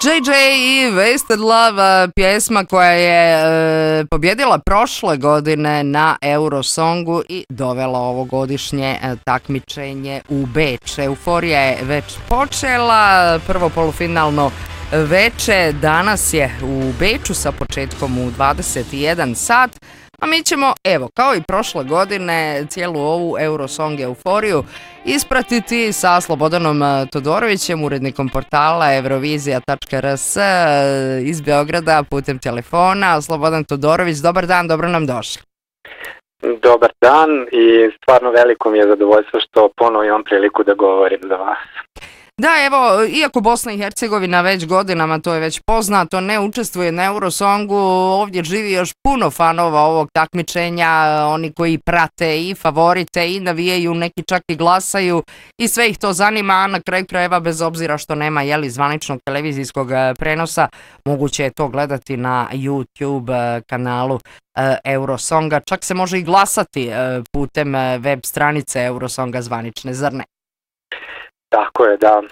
JJ i Wasted Love, pjesma koja je pobjedila prošle godine na Eurosongu i dovela ovogodišnje takmičenje u Beč. Euforija je već počela, prvo polufinalno veče danas je u Beču sa početkom u 21 sat. A mi ćemo, evo, kao i prošle godine, cijelu ovu Eurosong euforiju ispratiti sa Slobodanom Todorovićem, urednikom portala Eurovizija.rs iz Beograda putem telefona. Slobodan Todorović, dobar dan, dobro nam došli. Dobar dan i stvarno veliko mi je zadovoljstvo što ponovo imam priliku da govorim za vas. Da, evo, iako Bosna i Hercegovina već godinama, to je već poznato, ne učestvuje na Eurosongu, ovdje živi još puno fanova ovog takmičenja, oni koji prate i favorite i navijaju, neki čak i glasaju i sve ih to zanima, a na kraju krajeva bez obzira što nema zvaničnog televizijskog prenosa, moguće je to gledati na YouTube kanalu Eurosonga, čak se može i glasati putem web stranice Eurosonga zvanične, zar ne? Tako je, da.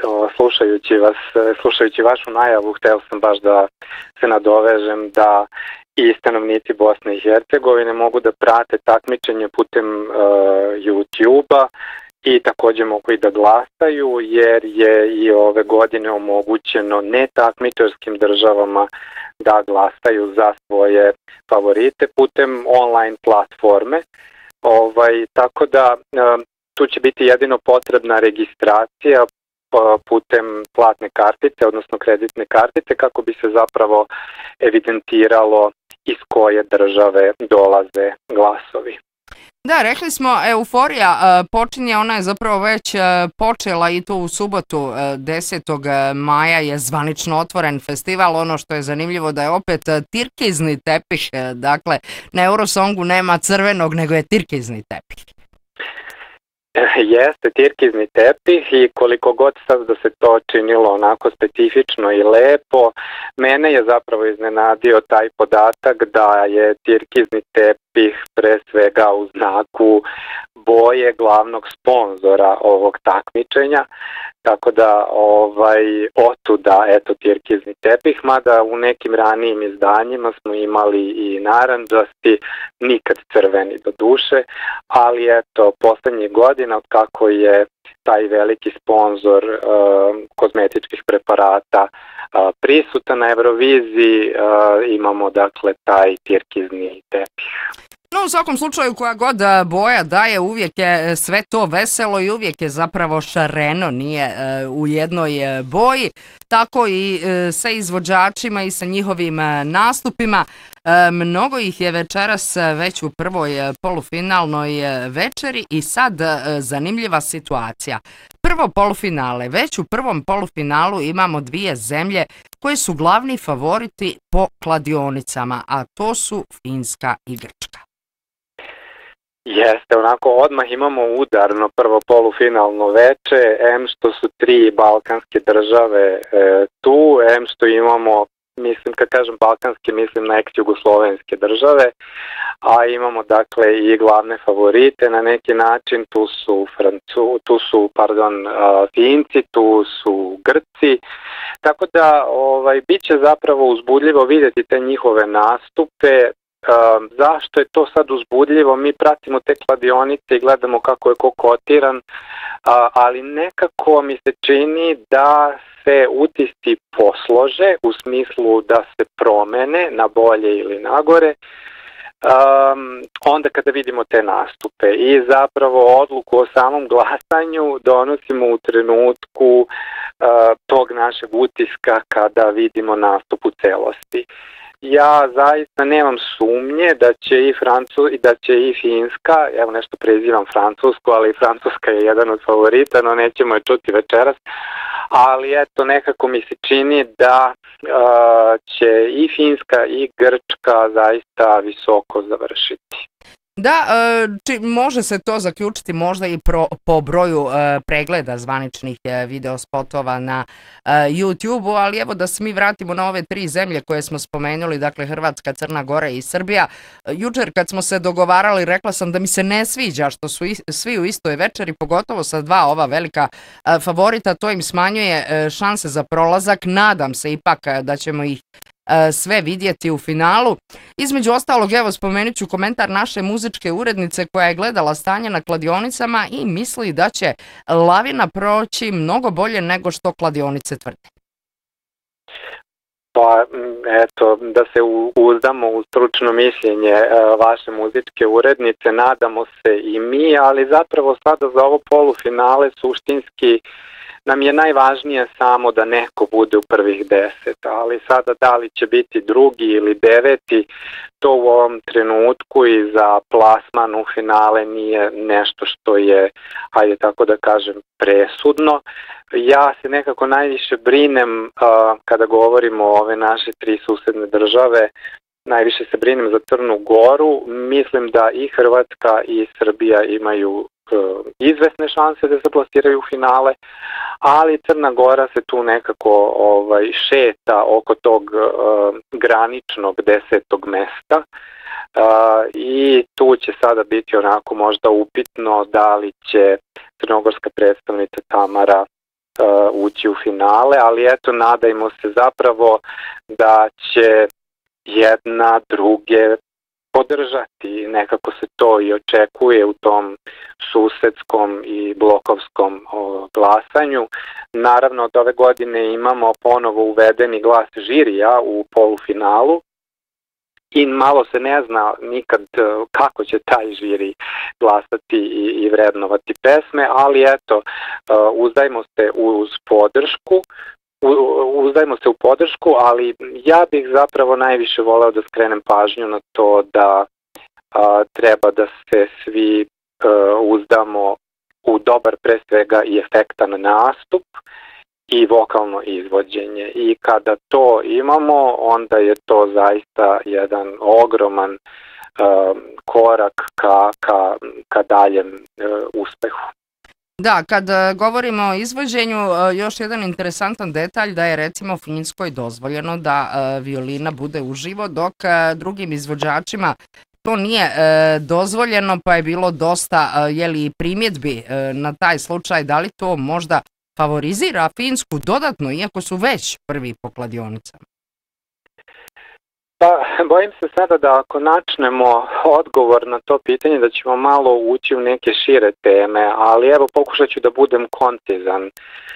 Slušajući vašu najavu, htio sam baš da se nadovežem da i stanovnici Bosne i Hercegovine mogu da prate takmičenje putem YouTube-a i također mogu i da glasaju, jer je i ove godine omogućeno netakmičarskim državama da glasaju za svoje favorite putem online platforme. Tako da tu će biti jedino potrebna registracija putem platne kartice, odnosno kreditne kartice, kako bi se zapravo evidentiralo iz koje države dolaze glasovi. Da, rekli smo, euforija počinje, ona je zapravo već počela i to u subotu 10. maja je zvanično otvoren festival. Ono što je zanimljivo da je opet tirkizni tepih, dakle na Eurosongu nema crvenog, nego je tirkizni tepih. Jeste tirkizni tepih i koliko god sad da se to činilo onako specifično i lepo, mene je zapravo iznenadio taj podatak da je tirkizni tepih pre svega u znaku boje glavnog sponzora ovog takmičenja, tako da otuda eto tirkizni tepih, mada u nekim ranijim izdanjima smo imali i narandžasti, nikad crveni do duše, ali eto poslednjih godina od kako je taj veliki sponzor kozmetičkih preparata prisutan na Euroviziji, imamo dakle taj tirkizni tepih. No, u svakom slučaju koja god boja daje, uvijek je sve to veselo i uvijek je zapravo šareno, nije u jednoj boji, tako i sa izvođačima i sa njihovim nastupima. Mnogo ih je večeras već u prvoj polufinalnoj večeri i sad zanimljiva situacija. Prvo polufinale, već u prvom polufinalu imamo dvije zemlje koje su glavni favoriti po kladionicama, a to su Finska i Grčka. Jeste, onako odmah imamo udarno prvo polufinalno veče, što su tri balkanske države tu, što imamo, mislim, kad kažem balkanske, mislim na ex-jugoslovenske države, a imamo dakle i glavne favorite na neki način, tu su Finci, tu su Grci, tako da bit će zapravo uzbudljivo vidjeti te njihove nastupe. Zašto je to sad uzbudljivo? Mi pratimo te kladionice i gledamo kako je ko kotiran, ali nekako mi se čini da se utisci poslože u smislu da se promene na bolje ili nagore onda kada vidimo te nastupe i zapravo odluku o samom glasanju donosimo u trenutku tog našeg utiska kada vidimo nastup u celosti. Ja zaista nemam sumnje da će i Finska, evo nešto prezivam Francusku, ali Francuska je jedan od favorita, no nećemo je čuti večeras, ali eto nekako mi se čini da će i Finska i Grčka zaista visoko završiti. Da, može se to zaključiti možda i po broju pregleda zvaničnih videospotova na YouTube-u, ali evo da se mi vratimo na ove 3 zemlje koje smo spomenuli, dakle Hrvatska, Crna Gora i Srbija. Jučer kad smo se dogovarali rekla sam da mi se ne sviđa što su svi u istoj večeri, pogotovo sa 2 ova velika favorita, to im smanjuje šanse za prolazak. Nadam se ipak da ćemo ih sve vidjeti u finalu. Između ostalog, evo spomenut ću komentar naše muzičke urednice koja je gledala stanje na kladionicama i misli da će lavina proći mnogo bolje nego što kladionice tvrde. Pa eto, da se uzdamo u stručno mišljenje vaše muzičke urednice, nadamo se i mi, ali zapravo sada za ovo polufinale suštinski nam je najvažnije samo da neko bude u prvih 10, ali sada da li će biti 2. ili 9, to u ovom trenutku i za plasman u finale nije nešto što je, hajde tako da kažem, presudno. Ja se nekako najviše brinem kada govorimo o ove naše 3 susedne države, najviše se brinem za Crnu Goru. Mislim da i Hrvatska i Srbija imaju izvesne šanse da se plasiraju u finale, ali Crna Gora se tu nekako šeta oko tog graničnog 10. mesta i tu će sada biti onako možda upitno da li će crnogorska predstavnica Tamara ući u finale, ali eto, nadajmo se zapravo da će jedna druge podržati, nekako se to i očekuje u tom susedskom i blokovskom glasanju. Naravno, od ove godine imamo ponovo uvedeni glas žirija u polufinalu i malo se ne zna nikad kako će taj žiri glasati i vrednovati pesme, ali eto, uzdajmo se u podršku, ali ja bih zapravo najviše voleo da skrenem pažnju na to da treba da se svi uzdamo u dobar, pre svega, i efektan nastup i vokalno izvođenje. I kada to imamo, onda je to zaista jedan ogroman korak ka daljem uspehu. Da, kad govorimo o izvođenju, još jedan interesantan detalj da je recimo Finskoj dozvoljeno da violina bude uživo, dok drugim izvođačima to nije dozvoljeno, pa je bilo dosta primjedbi na taj slučaj. Da li to možda favorizira Finsku dodatno, iako su već prvi po kladionicama? Pa, bojim se sada da ako načnemo odgovor na to pitanje da ćemo malo ući u neke šire teme, ali evo pokušat ću da budem koncizan.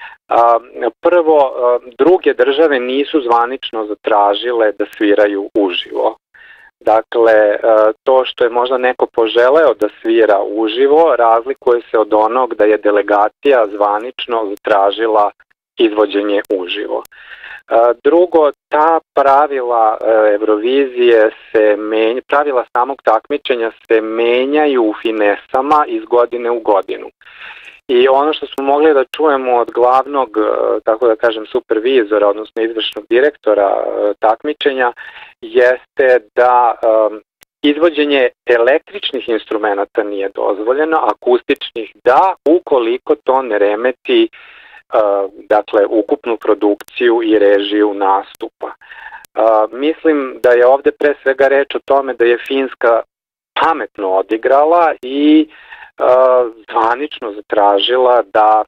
Prvo, druge države nisu zvanično zatražile da sviraju uživo. Dakle, to što je možda neko poželeo da svira uživo razlikuje se od onog da je delegacija zvanično zatražila izvođenje uživo. Drugo, ta pravila Eurovizije pravila samog takmičenja se menjaju u finesama iz godine u godinu. I ono što smo mogli da čujemo od glavnog, tako da kažem, supervizora, odnosno izvršnog direktora takmičenja, jeste da izvođenje električnih instrumenata nije dozvoljeno, akustičnih da, ukoliko to ne remeti dakle ukupnu produkciju i režiju nastupa. Mislim da je ovde pre svega reč o tome da je Finska pametno odigrala i zvanično zatražila da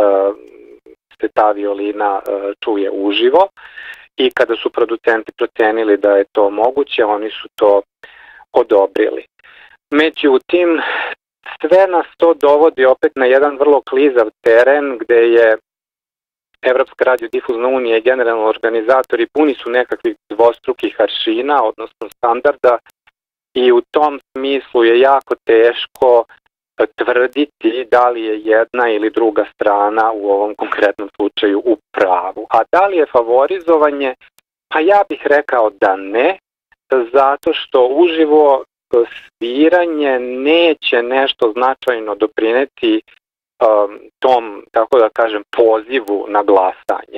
se ta violina čuje uživo i kada su producenti procenili da je to moguće, oni su to odobrili. Međutim, sve nas to dovodi opet na jedan vrlo klizav teren gde je Evropska radiodifuzna unija i generalno organizatori puni su nekakvih dvostrukih aršina, odnosno standarda, i u tom smislu je jako teško tvrditi da li je jedna ili druga strana u ovom konkretnom slučaju u pravu. A da li je favorizovanje? Pa ja bih rekao da ne, zato što uživo sviranje neće nešto značajno doprineti tom, tako da kažem, pozivu na glasanje.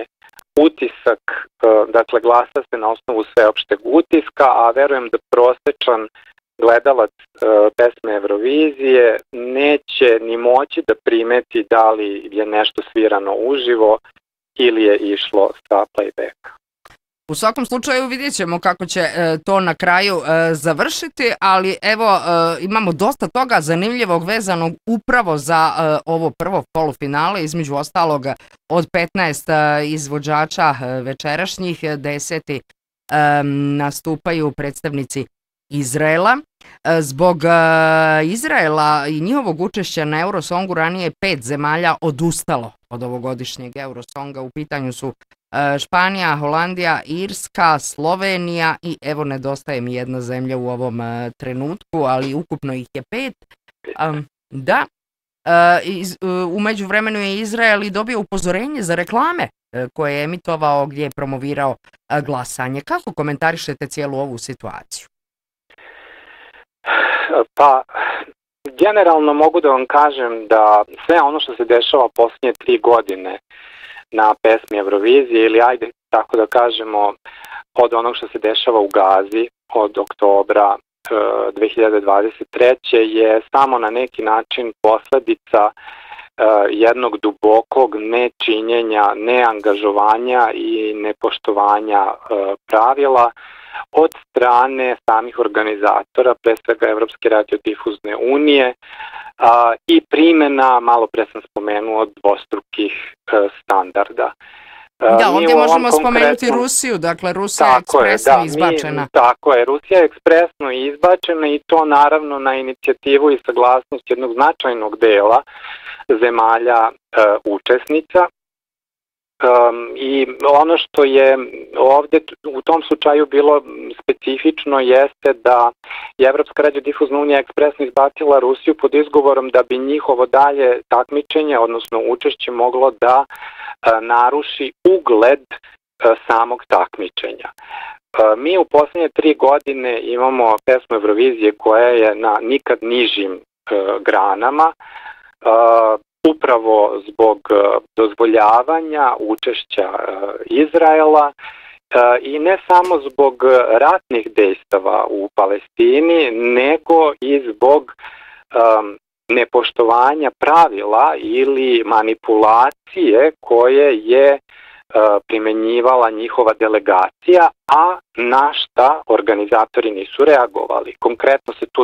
Utisak, dakle glasa se na osnovu sveopšteg utiska, a verujem da prosečan gledalac pesme Eurovizije neće ni moći da primeti da li je nešto svirano uživo ili je išlo sa playbacka. U svakom slučaju vidjet ćemo kako će to na kraju završiti, ali evo imamo dosta toga zanimljivog vezanog upravo za ovo prvo polufinale, između ostalog od 15 izvođača večerašnjih, 10 nastupaju predstavnici Izraela. Zbog Izraela i njihovog učešća na Eurosongu ranije 5 zemalja odustalo od ovogodišnjeg Eurosonga. U pitanju su Španija, Holandija, Irska, Slovenija i evo nedostaje mi jedna zemlja u ovom trenutku, ali ukupno ih je 5. Da, u međuvremenu je Izrael i dobio upozorenje za reklame koje je emitovao gdje je promovirao glasanje. Kako komentarišete cijelu ovu situaciju? Pa, generalno mogu da vam kažem da sve ono što se dešava posljednje 3 godine na pesmi Eurovizije, ili ajde tako da kažemo od onog što se dešava u Gazi od oktobra 2023. je samo na neki način posljedica jednog dubokog nečinjenja, neangažovanja i nepoštovanja pravila od strane samih organizatora, pre svega Evropske radiodifuzne unije, i primjena, malo pre sam spomenuo, dvostrukih standarda. Da, ovdje možemo spomenuti Rusiju, dakle Rusija je ekspresno izbačena. Tako je, Rusija je ekspresno izbačena i to naravno na inicijativu i saglasnost jednog značajnog dela zemalja učesnica. I ono što je ovdje u tom slučaju bilo specifično jeste da je Evropska radiodifuzna unija ekspresno izbacila Rusiju pod izgovorom da bi njihovo dalje takmičenje, odnosno učešće, moglo da naruši ugled samog takmičenja. Mi u posljednje 3 godine imamo pesmu Eurovizije koja je na nikad nižim granama, upravo zbog dozvoljavanja učešća Izraela i ne samo zbog ratnih dejstava u Palestini, nego i zbog nepoštovanja pravila ili manipulacije koje je primenjivala njihova delegacija, a na šta organizatori nisu reagovali. Konkretno se tu